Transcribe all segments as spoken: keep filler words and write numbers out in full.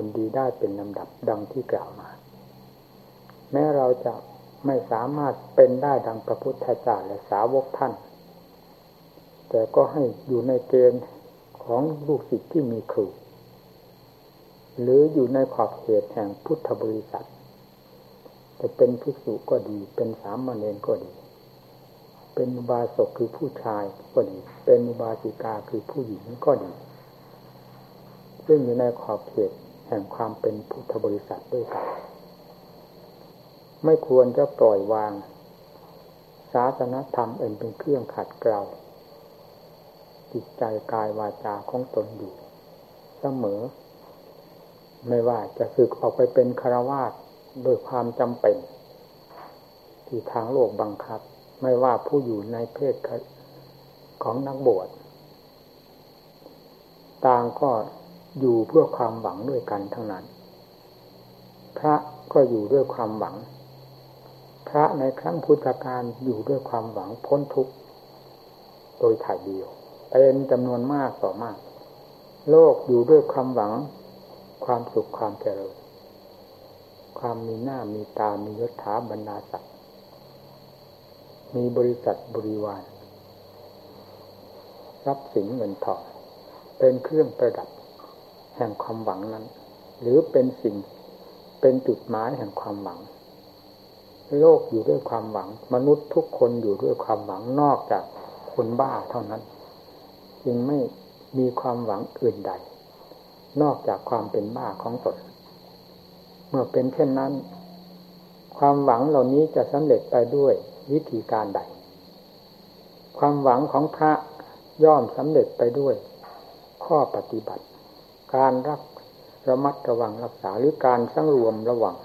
คนดีได้เป็นลำดับดังที่กล่าวมาแม้เราจะไม่สามารถเป็นได้ดังพระพุทธเจ้าและสาวกท่านแต่ก็ให้อยู่ในเกณฑ์ของลูกศิษย์ที่มีครูหรืออยู่ในขอบเขตแห่งพุทธบริษัทจะเป็นภิกษุก็ดีเป็นสามเณรก็ดีเป็นอุบาสกคือผู้ชายก็ดีเป็นอุบาสิกาคือผู้หญิงก็ดีซึ่งอยู่ในขอบเขตแห่งความเป็นพุทธบริษัทด้วยกันไม่ควรจะปล่อยวางศาสนธรรมเอ็นเป็นเครื่องขัดเกลาจิตใจกายวาจาของตนอยู่เสมอไม่ว่าจะสึกออกไปเป็นฆราวาสโดยความจำเป็นที่ทางโลกบังคับไม่ว่าผู้อยู่ในเพศของนักบวชต่างก็อยู่เพื่อความหวังด้วยกันทั้งนั้นพระก็อยู่ด้วยความหวังพระในครั้งพุทธกาลอยู่ด้วยความหวังพ้นทุกข์โดยถ่ายเดียวเป็นจำนวนมากต่อมากโลกอยู่ด้วยความหวังความสุขความเจริญความมีหน้ามีตามียศถาบรรดาศักดิ์มีบริษัทบริวารทรัพย์สินเงินทองเป็นเครื่องประดับแห่งความหวังนั้นหรือเป็นสิ่งเป็นจุดหมายแห่งความหวังโลกอยู่ด้วยความหวังมนุษย์ทุกคนอยู่ด้วยความหวังนอกจากคนบ้าเท่านั้นจึงไม่มีความหวังอื่นใดนอกจากความเป็นบ้าของตนเมื่อเป็นเช่นนั้นความหวังเหล่านี้จะสำเร็จไปด้วยวิธีการใดความหวังของพระย่อมสำเร็จไปด้วยข้อปฏิบัติการรักระมัดระวังรักษาหรือการสำรวมระวัง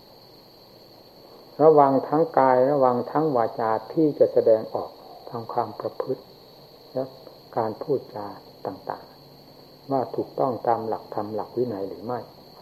ระวังทั้งกายระวังทั้งวาจาที่จะแสดงออกทางความประพฤติและการพูดจาต่างๆว่าถูกต้องตามหลักธรรมหลักวินัยหรือไม่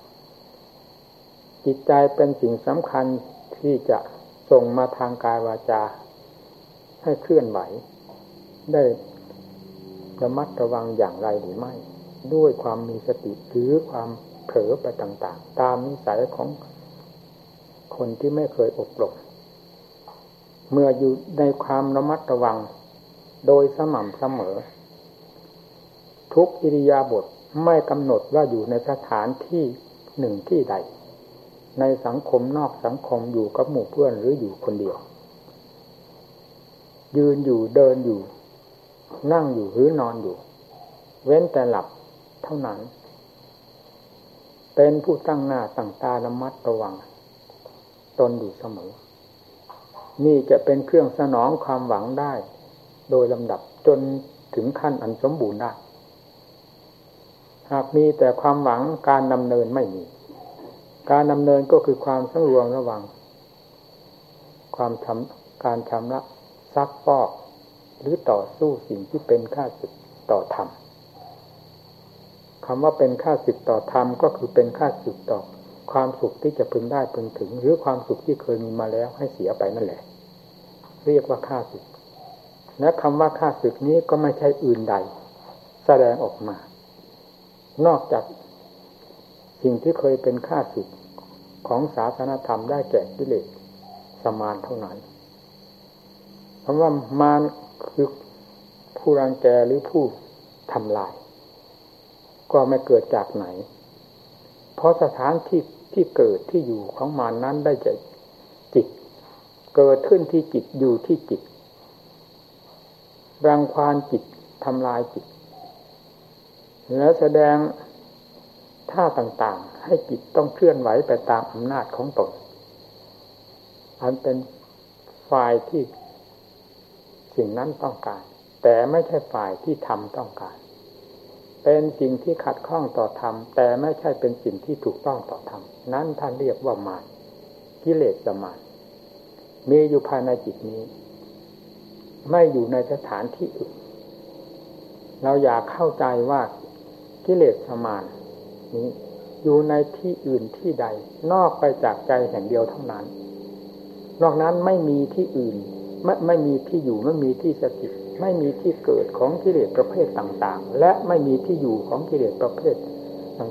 จิตใจเป็นสิ่งสำคัญที่จะส่งมาทางกายวาจาให้เคลื่อนไหวได้ระมัดระวังอย่างไรหรือไม่ด้วยความมีสติหรือความเผลอไปต่างๆตามนิสัยของคนที่ไม่เคยอบรมเมื่ออยู่ในความระมัดระวังโดยสม่ำเสมอทุกอิริยาบถไม่กำหนดว่าอยู่ในสถานที่หนึ่งที่ใดในสังคมนอกสังคมอยู่กับหมู่เพื่อนหรืออยู่คนเดียวยืนอยู่เดินอยู่นั่งอยู่หรือนอนอยู่เว้นแต่หลับเท่านั้นเป็นผู้ตั้งหน้าตั้งตาระมัดระวังตนอยู่เสมอนี่จะเป็นเครื่องสนองความหวังได้โดยลำดับจนถึงขั้นอันสมบูรณ์ได้หากมีแต่ความหวังการดำเนินไม่มีการดำเนินก็คือความสำรวมระวังความทำการชำระซักฟอกหรือต่อสู้สิ่งที่เป็นข้าศึกต่อธรรมคำว่าเป็นข้าศึกต่อธรรมก็คือเป็นข้าศึกต่อความสุขที่จะพึงได้พึงถึงหรือความสุขที่เคยมีมาแล้วให้เสียไปนั่นแหละเรียกว่าข้าศึกและคำว่าข้าศึกนี้ก็ไม่ใช่อื่นใดแสดงออกมานอกจากสิ่งที่เคยเป็นข้าศึกของศาสนธรรมได้แก่กิเลสสมานเท่านั้นคำว่ามารคือผู้รังแกหรือผู้ทำลายก็ไม่เกิดจากไหนเพราะสถานที่ที่เกิดที่อยู่ของมารนั้นได้จากจิตเกิดขึ้นที่จิตอยู่ที่จิตรังควานจิตทำลายจิตแล้วแสดงท่าต่างๆให้จิตต้องเคลื่อนไหวไปตามอำนาจของตนอันเป็นฝ่ายที่สิ่งนั้นต้องการแต่ไม่ใช่ฝ่ายที่ธรรมต้องการเป็นสิ่งที่ขัดข้องต่อธรรมแต่ไม่ใช่เป็นสิ่งที่ถูกต้องต่อธรรมนั้นท่านเรียกว่ามารกิเลสมารมีอยู่ภายในจิตนี้ไม่อยู่ในสถานที่อื่นเราอยากเข้าใจว่ากิเลสมารนี้อยู่ในที่อื่นที่ใดนอกไปจากใจแห่งเดียวเท่านั้นนอกนั้นไม่มีที่อื่นไม่ไม่มีที่อยู่ไม่มีที่สถิตไม่มีที่เกิดของกิเลสประเภทต่างๆและไม่มีที่อยู่ของกิเลสประเภทต่าง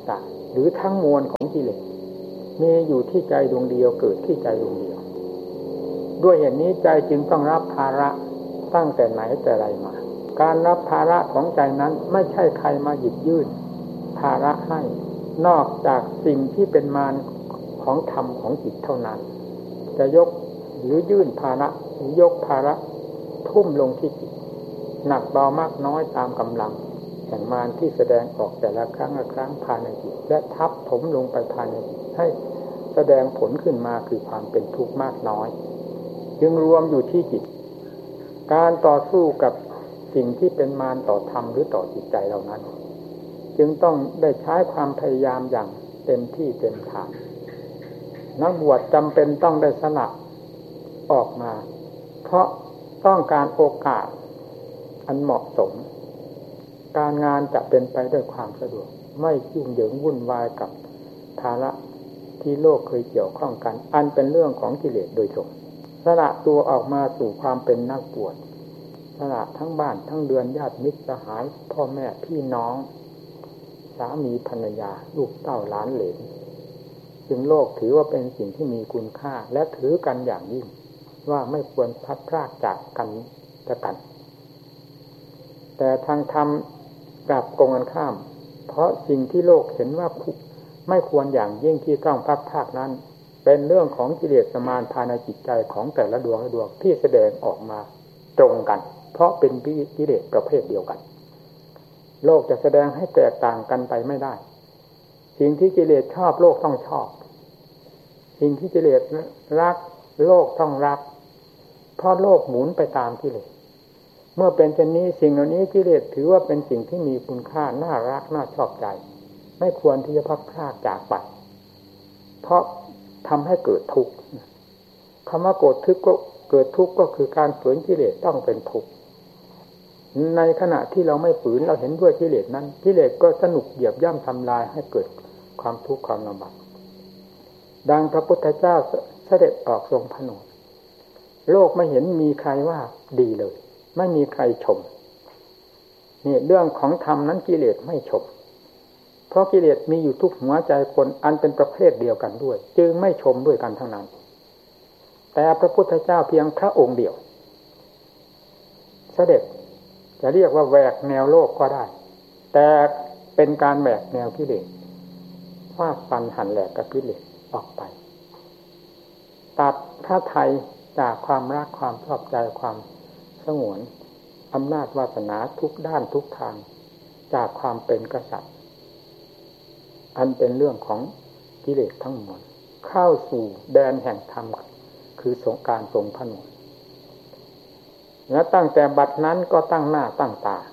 หรือทั้งมวลของกิเลสมีอยู่ที่ใจดวงเดียวเกิดที่ใจดวงเดียวด้วยเหตุนี้ใจจึงต้องรับภาระตั้งแต่ไหนแต่ไรมาการรับภาระของใจนั้นไม่ใช่ใครมาหยิบยื่นภาระให้นอกจากสิ่งที่เป็นมารของธรรมของจิตเท่านั้นจะยกหรือยื่นภาระหรือยกภาระทุ่มลงที่จิตหนักเบามากน้อยตามกำลังแห่งมารที่แสดงออกแต่ละครั้งละครั้งภายในจิตและทับถมลงไปภายในจิตให้แสดงผลขึ้นมาคือความเป็นทุกข์มากน้อยจึงรวมอยู่ที่จิตการต่อสู้กับสิ่งที่เป็นมารต่อธรรมหรือต่อจิตใจเรานั้นจึงต้องได้ใช้ความพยายามอย่างเต็มที่เต็มทางนักบวชจำเป็นต้องได้สละออกมาเพราะต้องการโอกาสอันเหมาะสมการงานจะเป็นไปด้วยความสะดวกไม่ยุ่งเหยิงวุ่นวายกับภาระที่โลกเคยเกี่ยวข้องกันอันเป็นเรื่องของกิเลสโดยตรงสละตัวออกมาสู่ความเป็นนักบวชสละทั้งบ้านทั้งเรือนญาติมิตรสหายพ่อแม่พี่น้องสามีภรรยาลูกเต้าหลานเหลนจึงโลกถือว่าเป็นสิ่งที่มีคุณค่าและถือกันอย่างยิ่งว่าไม่ควรพลัดพรากจากกันและกันแต่ทางธรรมกลับตรงกันข้ามเพราะสิ่งที่โลกเห็นว่าไม่ควรอย่างยิ่งที่ต้องพลัดพรากนั้นเป็นเรื่องของกิเลสมารภายในจิตใจของแต่ละดวงละดวงที่แสดงออกมาตรงกันเพราะเป็นกิเลสประเภทเดียวกันโลกจะแสดงให้แตกต่างกันไปไม่ได้สิ่งที่กิเลสชอบโลกต้องชอบสิ่งที่กิเลสรักโลกต้องรักเพราะโลกหมุนไปตามกิเลสเมื่อเป็นเช่นนี้สิ่งเหล่านี้กิเลสถือว่าเป็นสิ่งที่มีคุณค่าน่ารักน่าชอบใจไม่ควรที่จะพัดพรากจากไปเพราะทำให้เกิดทุกข์คำว่าโกรธทุกข์ก็เกิดทุกข์ก็คือการฝืนกิเลสต้องเป็นทุกข์ในขณะที่เราไม่ฝืนเราเห็นด้วยกิเลสนั้นกิเลสก็สนุกเหยียบย่ำทำลายให้เกิดความทุกข์ความลำบากดังพระพุทธเจ้าเสด็จออกทรงผนวดโลกไม่เห็นมีใครว่าดีเลยไม่มีใครชมนี่เรื่องของธรรมนั้นกิเลสไม่ชมเพราะกิเลสมีอยู่ทุกหัวใจคนอันเป็นประเภทเดียวกันด้วยจึงไม่ชมด้วยกันทั้งนั้นแต่พระพุทธเจ้าเพียงพระองค์เดียวเสด็จจะเรียกว่าแหวกแนวโลกก็ได้แต่เป็นการแหวกแนวกิเลสฟาดฟันหั่นแหลกกับกิเลสออกไปตัดพระทัยจากความรักความชอบใจความสงวนอำนาจวาสนาทุกด้านทุกทางจากความเป็นกษัตริย์อันเป็นเรื่องของกิเลสทั้งหมดเข้าสู่แดนแห่งธรรมคือสงการทรงผนวดและตั้งแต่บัดนั้นก็ตั้งหน้าตั้งตา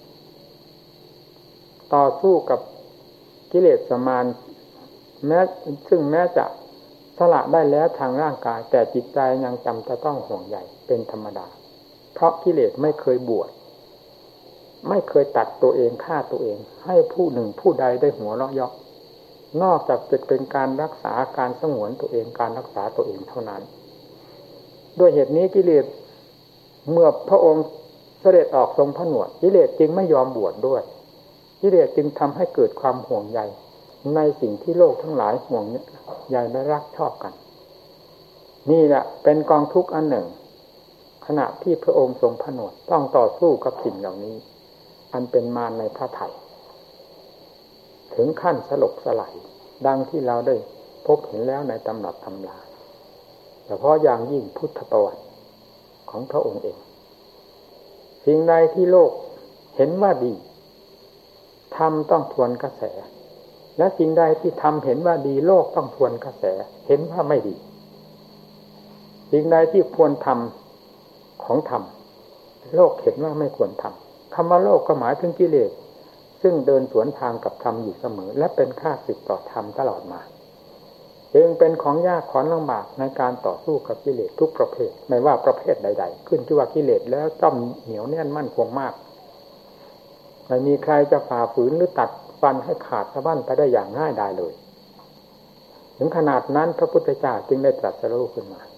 ต่อสู้กับกิเลสมารแม้ซึ่งแม้จะสละได้แล้วทางร่างกายแต่จิตใจยังจำจะต้องห่วงใยเป็นธรรมดาเพราะกิเลสไม่เคยบวชไม่เคยตัดตัวเองฆ่าตัวเองให้ผู้หนึ่งผู้ใดได้หัวเราะเยาะนอกจากจะเป็นการรักษาการสงวนตัวเองการรักษาตัวเองเท่านั้นด้วยเหตุนี้กิเลสเมื่อพระองค์เสด็จออกทรงผนวดกิเลสจึงไม่ยอมบวชด้วยกิเลสจึงทำให้เกิดความห่วงใยในสิ่งที่โลกทั้งหลายห่วงใยและรักชอบกันนี่แหละเป็นกองทุกข์อันหนึ่งขณะที่พระองค์ทรงผนวดต้องต่อสู้กับสิ่งเหล่านี้อันเป็นมารในพระทัยถึงขั้นสลบสลายดังที่เราได้พบเห็นแล้วในตำรับตำราเฉพาะอย่างยิ่งพุทธประวัติของพระองค์เองสิ่งใดที่โลกเห็นว่าดีธรรมต้องทวนกระแสและสิ่งใดที่ธรรมเห็นว่าดีโลกต้องทวนกระแสเห็นว่าไม่ดีสิ่งใดที่ควรทำของธรรมโลกเห็นว่าไม่ควรทำคำว่าโลกก็หมายถึงกิเลสซึ่งเดินสวนทางกับธรรมอยู่เสมอและเป็นข้าศึกต่อธรรมตลอดมาจึงเป็นของยากของลำบากในการต่อสู้กับกิเลสทุกประเภทไม่ว่าประเภทใดๆขึ้นชื่อว่ากิเลสแล้วต้องเหนียวแน่นมั่นคงมากไม่มีใครจะฝ่าฝืนหรือตัดฟันให้ขาดสะบั้นไปได้อย่างง่ายดายเลยถึงขนาดนั้นพระพุทธเจ้าจึงได้ตรัสรู้ขึ้นมา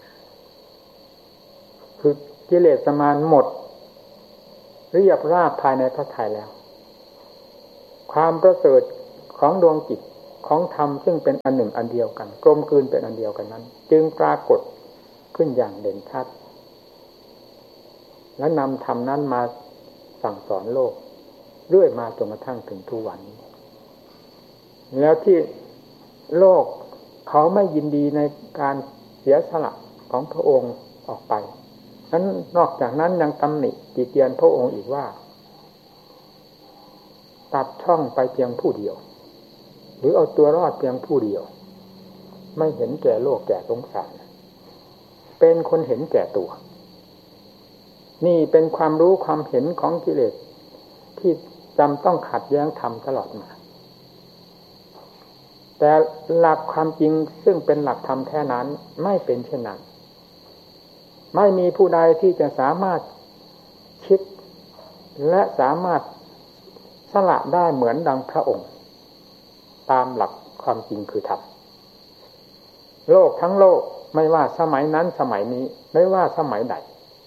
คือกิเลสมารหมดเรียบราบภายในพระทัยแล้วความประเสริฐของดวงจิตของธรรมซึ่งเป็นอันหนึ่งอันเดียวกันกลมกลืนเป็นอันเดียวกันนั้นจึงปรากฏขึ้นอย่างเด่นชัดและนำธรรมนั้นมาสั่งสอนโลกเรื่อยมาจนกระทั่งถึงทุกวันนี้แล้วที่โลกเขาไม่ยินดีในการเสียสละของพระองค์ออกไปนั้นนอกจากนั้นยังตำหนิติเตียนพระองค์อีกว่าตัดช่องไปเพียงผู้เดียวหรือเอาตัวรอดเพียงผู้เดียวไม่เห็นแก่โลกแก่สงสารเป็นคนเห็นแก่ตัวนี่เป็นความรู้ความเห็นของกิเลสที่จำต้องขัดแย้งธรรมตลอดมาแต่หลักความจริงซึ่งเป็นหลักธรรมแท้นั้นไม่เป็นเช่นนั้นไม่มีผู้ใดที่จะสามารถคิดและสามารถสละได้เหมือนดังพระองค์ตามหลักความจริงคือธรรมโลกทั้งโลกไม่ว่าสมัยนั้นสมัยนี้ไม่ว่าสมัยใด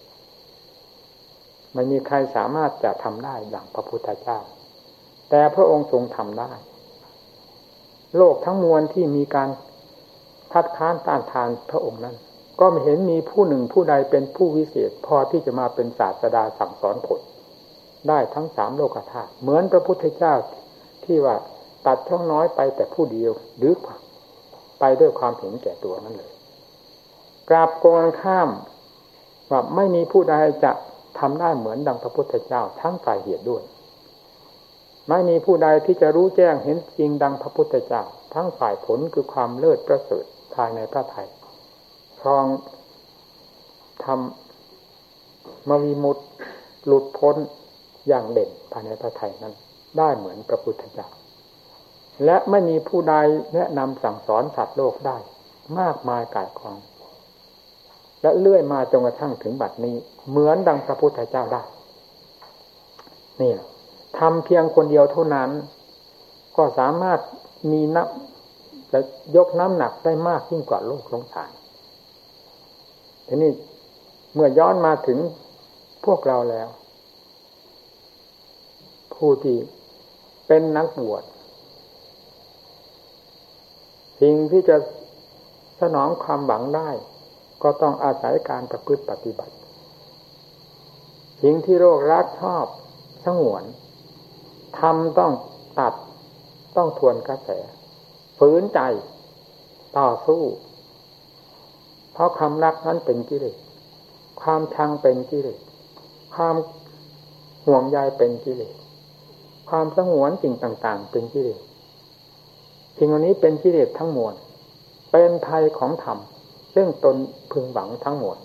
ไม่มีใครสามารถจะทำได้อย่างพระพุทธเจ้าแต่พระองค์ทรงทำได้โลกทั้งมวลที่มีการคัดค้านต้านทานพระองค์นั้นก็ไม่เห็นมีผู้หนึ่งผู้ใดเป็นผู้วิเศษพอที่จะมาเป็นศาสดาสั่งสอนผลได้ทั้งสามโลกธาตุเหมือนพระพุทธเจ้าที่ว่าตัดช่องน้อยไปแต่ผู้เดียวหรือไปด้วยความเห็นแก่ตัวนั่นเลยกราบโกงข้ามว่าไม่มีผู้ใดจะทำได้เหมือนดังพระพุทธเจ้าทั้งฝ่ายเหตุด้วยไม่มีผู้ใดที่จะรู้แจ้งเห็นจริงดังพระพุทธเจ้าทั้งฝ่ายผลคือความเลิศประเสริฐภายในพระทัยครองทำมวิมุตติหลุดพ้นอย่างเด่นภายในพระทัยนั้นได้เหมือนพระพุทธเจ้าและไม่มีผู้ใดแนะนำสั่งสอนสัตว์โลกได้มากมายก่ายกองและเลื่อยมาจนกระทั่งถึงบัดนี้เหมือนดังพระพุทธเจ้าได้นี่ทำเพียงคนเดียวเท่านั้นก็สามารถมีนับและยกน้ำหนักได้มากยิ่งกว่าโลกสงสารทีนี้เมื่อย้อนมาถึงพวกเราแล้วผู้ที่เป็นนักบวชสิ่งที่จะสนองความหวังได้ก็ต้องอาศัยการประพฤติปฏิบัติสิ่งที่โลกรักชอบสงวนทำต้องตัดต้องทวนกระแสฝืนใจต่อสู้เพราะความรักนั้นเป็นกิเลสความชังเป็นกิเลสความห่วงใยเป็นกิเลสความสงวนสิ่งต่างๆเป็นกิเลสสิ่งเหล่านี้เป็นกิเลสทั้งมวลเป็นภัยของธรรมซึ่งตนพึงหวังทั้งหมด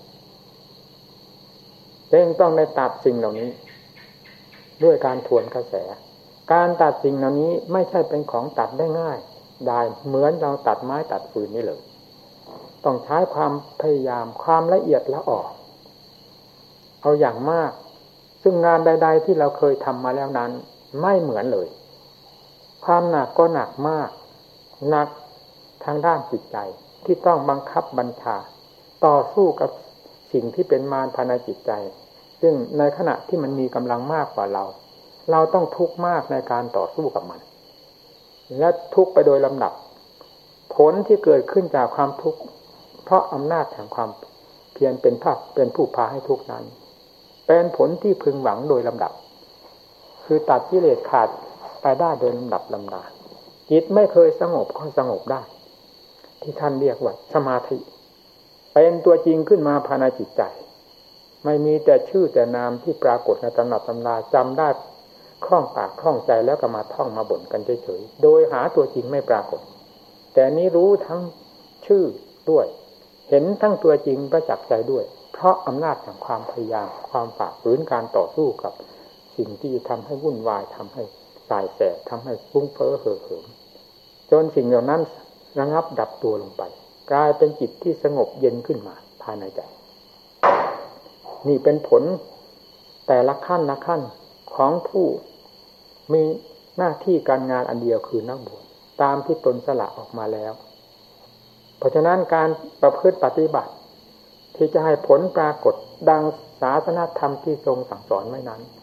เร่งต้องได้ตัดสิ่งเหล่านี้ด้วยการทวนกระแสการตัดสิ่งเหล่านี้ไม่ใช่เป็นของตัดได้ง่ายได้เหมือนเราตัดไม้ตัดฟืนนี่เลยต้องใช้ความพยายามความละเอียดละออเอาอย่างมากซึ่งงานใดๆที่เราเคยทำมาแล้วนั้นไม่เหมือนเลยความหนักก็หนักมากหนักทางด้านจิตใจที่ต้องบังคับบัญชาต่อสู้กับสิ่งที่เป็นมารภายในจิตใจซึ่งในขณะที่มันมีกำลังมากกว่าเราเราต้องทุกข์มากในการต่อสู้กับมันและทุกข์ไปโดยลำดับผลที่เกิดขึ้นจากความทุกข์เพราะอำนาจแห่งความเพียรเป็นภาคเป็นผู้พาให้ทุกข์นั้นเป็นผลที่พึงหวังโดยลำดับคือตัดกิเลสขาดไปได้โดยลำดับลำดาจิตไม่เคยสงบก็สงบได้ที่ท่านเรียกว่าสมาธิเป็นตัวจริงขึ้นมาภายในจิตใจไม่มีแต่ชื่อแต่นามที่ปรากฏในตำรับตำราจำได้คล่องปากคล่องใจแล้วก็มาท่องมาบ่นกันเฉยๆโดยหาตัวจริงไม่ปรากฏแต่นี้รู้ทั้งชื่อด้วยเห็นทั้งตัวจริงประจักษ์ใจด้วยเพราะอำนาจแห่งความพยายามความฝ่าฝืนการต่อสู้กับสิ่งที่ทำให้วุ่นวายทำให้สายแสบทำให้ฟุ้งเฟ้อเห่อเหิมจนสิ่งเหล่านั้นระงับดับตัวลงไปกลายเป็นจิตที่สงบเย็นขึ้นมาภายในใจนี่เป็นผลแต่ละขั้นละขั้นของผู้มีหน้าที่การงานอันเดียวคือนักบวชตามที่ตนสละออกมาแล้วเพราะฉะนั้นการประพฤติปฏิบัติที่จะให้ผลปรากฏดังศาสนธรรมที่ทรงสั่งสอนไว้นั้น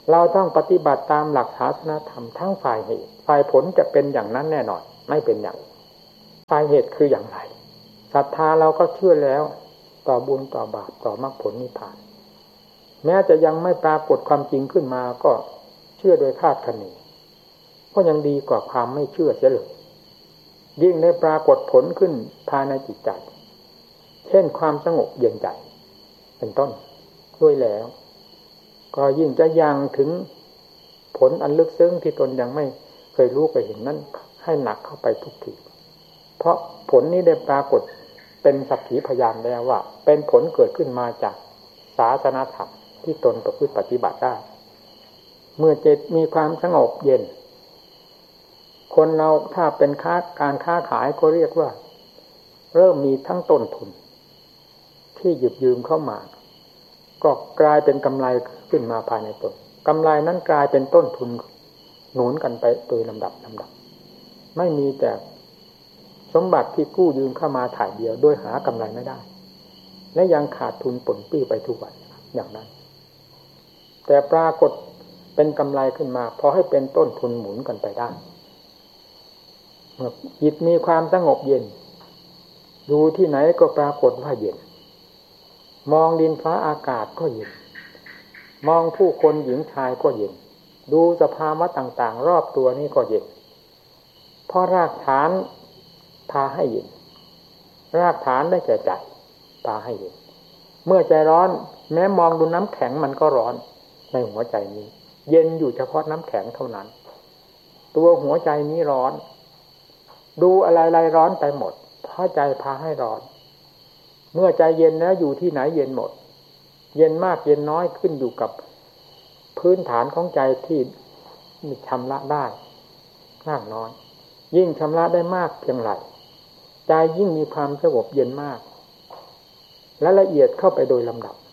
เราต้องปฏิบัติตามหลักศาสนธรรมทั้งฝ่ายเหตุฝ่ายผลจะเป็นอย่างนั้นแน่นอนไม่เป็นอย่างฝ่ายเหตุคืออย่างไรศรัทธาเราก็เชื่อแล้วต่อบุญต่อบาปต่อมรรคผลนิพพานแม้จะยังไม่ปรากฏความจริงขึ้นมาก็เชื่อโดยคาดคะเนก็ยังดีกว่าความไม่เชื่อเสียเลยยิ่งได้ปรากฏผลขึ้นภายในจิตใจเช่นความสงบเย็นใจเป็นต้นด้วยแล้วก็ยิ่งจะยังถึงผลอันลึกซึ้งที่ตนยังไม่เคยรู้เคยเห็นนั้นให้หนักเข้าไปทุกทีเพราะผลนี้ได้ปรากฏเป็นสักขีพยานแล้วว่าเป็นผลเกิดขึ้นมาจากศาสนธรรมที่ตนประพฤติปฏิบัติได้เมื่อจิตมีความสงบเย็นคนเราถ้าเป็นค้าการค้าขายก็เรียกว่าเริ่มมีทั้งต้นทุนที่หยิบยืมเข้ามาก็กลายเป็นกำไรขึ้นมาภายในตนกำไรนั้นกลายเป็นต้นทุนหนุนกันไปโดยลำดับลำดับไม่มีแต่สมบัติที่กู้ยืมเข้ามาถ่ายเดียวโดยหากำไรไม่ได้และยังขาดทุนปนปี้ไปทุกวันอย่างนั้นแต่ปรากฏเป็นกำไรขึ้นมาพอให้เป็นต้นทุนหมุนกันไปได้เมื่อจิตมีความสงบเย็นดูที่ไหนก็ปรากฏว่าเย็นมองดินฟ้าอากาศก็เย็นมองผู้คนหญิงชายก็เย็นดูสภาวะต่างๆรอบตัวนี้ก็เย็นเพราะรากฐานพาให้เย็นรากฐานได้แก่ใจพาให้เย็นเมื่อใจร้อนแม้มองดูน้ำแข็งมันก็ร้อนในหัวใจนี้เย็นอยู่เฉพาะน้ำแข็งเท่านั้นตัวหัวใจนี้ร้อนดูอะไรๆร้อนไปหมดเพราะใจพาให้ร้อนเมื่อใจเย็นแล้วอยู่ที่ไหนเย็นหมดเย็นมากเย็นน้อยขึ้นอยู่กับพื้นฐานของใจที่มีชำระได้มากน้อยยิ่งชำระได้มากเพียงไรใจยิ่งมีความสงบเย็นมากและละเอียดเข้าไปโดยลำดับ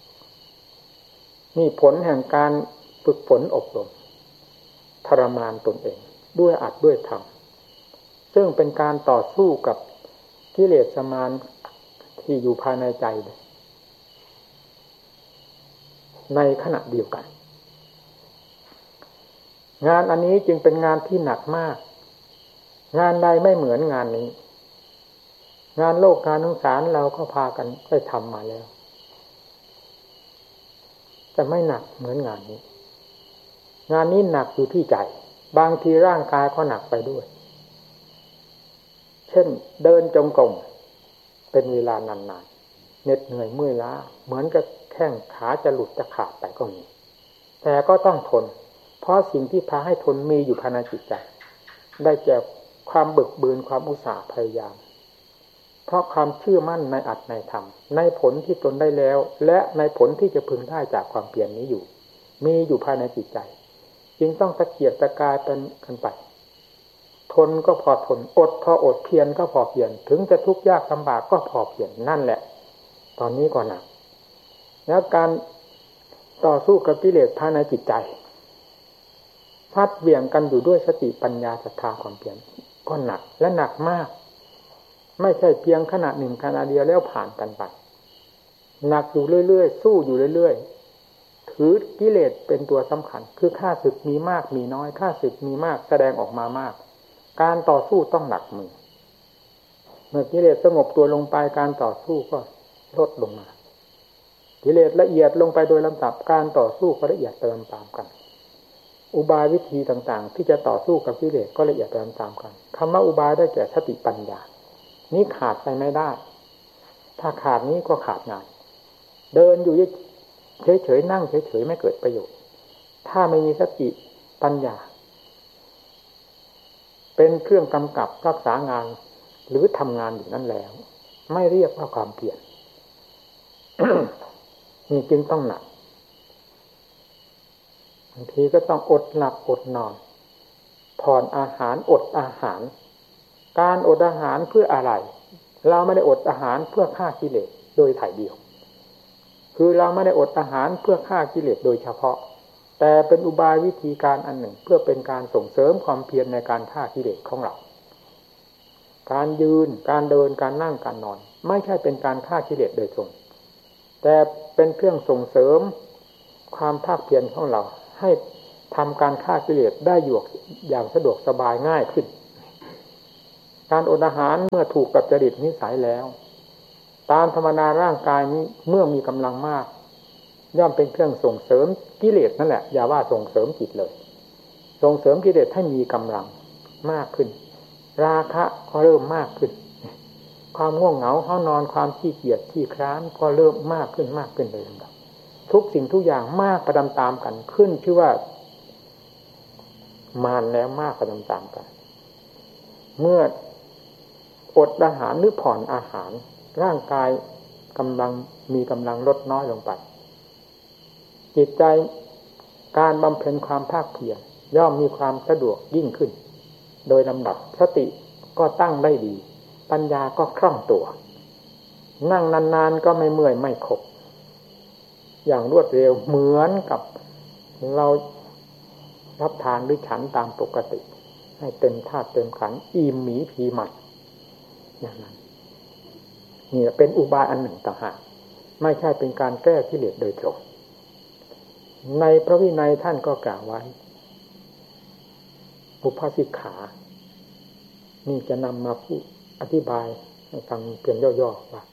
นี่ผลแห่งการฝึกฝนอบรมทรมานตนเองด้วยอัดด้วยธรรมซึ่งเป็นการต่อสู้กับกิเลสมารที่อยู่ภายในใจในขณะเดียวกันงานอันนี้จึงเป็นงานที่หนักมากงานใดไม่เหมือนงานนี้งานโลกงานสงสารเราก็พากันได้ทำมาแล้วแต่ไม่หนักเหมือนงานนี้งานนี้หนักอยู่ที่ใจบางทีร่างกายก็หนักไปด้วยเช่นเดินจงกรมเป็นเวลานานๆเหน็ดเหนื่อยเมื่อยล้าเหมือนกับแข้งขาจะหลุดจะขาดไปก็มีแต่ก็ต้องทนเพราะสิ่งที่พาให้ทนมีอยู่ภายในจิตใจได้แก่ความบึกบืนความอุตสาห์พยายามเพราะความเชื่อมั่นในอัตในธรรมในผลที่ตนได้แล้วและในผลที่จะพึงได้จากความเปลี่ยนนี้อยู่มีอยู่ภายในจิตใจจึงต้องตะเกียกตะกายเป็นกันไปทนก็พอทนอดพออดเพียรก็พอเพียรถึงจะทุกข์ยากลำบากก็พอเพียรนั่นแหละตอนนี้ก็หนักแล้วการต่อสู้กับกิเลสภายในจิตใจพัดเหวี่ยงกันอยู่ด้วยสติปัญญาศรัทธาความเพียรก็หนักและหนักมากไม่ใช่เพียงขณะหนึ่งขณะเดียวแล้วผ่านกันไปหนักอยู่เรื่อยๆสู้อยู่เรื่อยๆถือกิเลสเป็นตัวสำคัญคือข้าศึกมีมากมีน้อยข้าศึกมีมากแสดงออกมามากการต่อสู้ต้องหนักมือเมื่อกิเลสสงบตัวลงไปการต่อสู้ก็ลดลงมากิเลสละเอียดลงไปโดยลำดับการต่อสู้ก็ละเอียดเติมตามกันอุบายวิธีต่างๆที่จะต่อสู้กับกิเลสก็ละเอียดเติมตามกันคำว่าอุบายได้แก่สติปัญญานี้ขาดไปไม่ได้ถ้าขาดนี้ก็ขาดงานเดินอยู่เฉยๆนั่งเฉยๆไม่เกิดประโยชน์ถ้าไม่มีสติปัญญาเป็นเครื่องกำกับรักษางานหรือทำงานอยู่นั่นแล้วไม่เรียกว่าความเพียร นี่จึงต้องหนักบางทีก็ต้องอดหลับอดนอนผ่อนอาหารอดอาหารการอดอาหารเพื่ออะไรเราไม่ได้อดอาหารเพื่อฆ่ากิเลสโดยถ่ายเดียวคือเราไม่ได้อดอาหารเพื่อฆ่ากิเลสโดยเฉพาะแต่เป็นอุบายวิธีการอันหนึ่งเพื่อเป็นการส่งเสริมความเพียรในการฆ่ากิเลสของเราการยืนการเดินการนั่งการนอนไม่ใช่เป็นการฆ่ากิเลสโดยตรงแต่เป็นเครื่องส่งเสริมความภาคเพียรของเราให้ทำการฆ่ากิเลสได้อยู่อย่างสะดวกสบายง่ายขึ้นการอดอาหารเมื่อถูกกับจริตนิสัยแล้วตามธรรมดาร่างกายนี้เมื่อมีกำลังมากย่อมเป็นเครื่องส่งเสริมกิเลสนั่นแหละอย่าว่าส่งเสริมจิตเลยส่งเสริมกิเลสให้มีกำลังมากขึ้นราคะก็เริ่มมากขึ้นความง่วงเหงาห้องนอนความขี้เกียจขี้คร้านก็เริ่มมากขึ้นมากขึ้นเลยครับทุกสิ่งทุกอย่างมากประดามตามกันขึ้นชื่อว่ามานแล้วมากประดามตามกันเมื่ออดอาหารหรือผ่อนอาหารร่างกายกำลังมีกำลังลดน้อยลงไปจิตใจการบำเพ็ญความภาคเพียรย่อมมีความสะดวกยิ่งขึ้นโดยลำดับสติก็ตั้งได้ดีปัญญาก็คล่องตัวนั่งนานๆก็ไม่เมื่อยไม่ขบอย่างรวดเร็วเหมือนกับเรารับทานหรือฉันตามปกติให้เต็มธาตุเต็มขันธ์อิ่มหมีผีหมัดอย่างนั้นนี่เป็นอุบายอันหนึ่งต่างหากไม่ใช่เป็นการแก้กิเลสโดยตรงในพระวินัยท่านก็กล่าวไว้อุปาสิกขานี่จะนำมาพูดอธิบายให้ฟังเพียงย่อๆว่า